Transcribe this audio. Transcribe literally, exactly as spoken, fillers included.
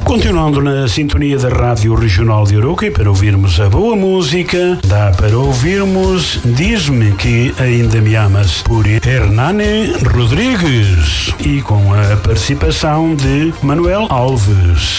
Continuando na sintonia da Rádio Regional de Arouca, e para ouvirmos a boa música, dá para ouvirmos Diz-me que ainda me amas, por Hernani Rodrigues, e com a participação de Manuel Alves.